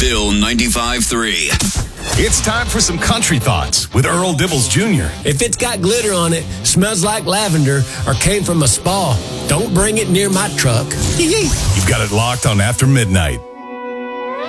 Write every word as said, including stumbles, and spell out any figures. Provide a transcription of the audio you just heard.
Bill ninety-five three. It's time for some country thoughts with Earl Dibbles Junior If it's got glitter on it, smells like lavender, or came from a spa, don't bring it near my truck. You've got it locked on After Midnight.